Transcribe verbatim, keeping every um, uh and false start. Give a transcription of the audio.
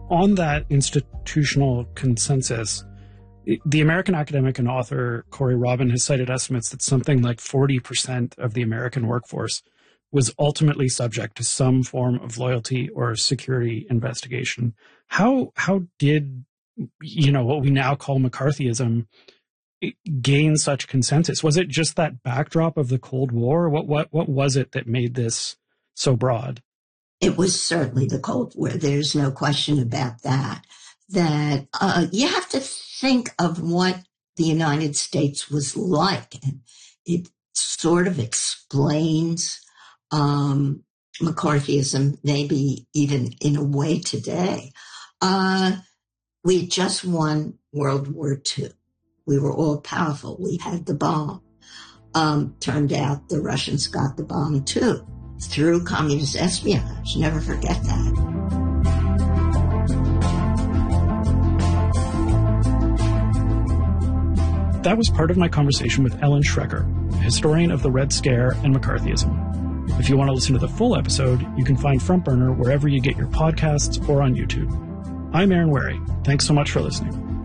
on that institutional consensus, the American academic and author Corey Robin has cited estimates that something like forty percent of the American workforce was ultimately subject to some form of loyalty or security investigation. How how did, you know, what we now call McCarthyism gain such consensus? Was it just that backdrop of the Cold War? What what what was it that made this so broad? It was certainly the Cold War. There's no question about that. That uh, you have to think of what the United States was like, and it sort of explains um, McCarthyism, maybe even in a way today. Uh, we had just won World War Two. We were all powerful. We had the bomb. Um, turned out the Russians got the bomb too, through communist espionage. Never forget that. That was part of my conversation with Ellen Schrecker, historian of the Red Scare and McCarthyism. If you want to listen to the full episode, you can find Front Burner wherever you get your podcasts or on YouTube. I'm Aaron Wary. Thanks so much for listening.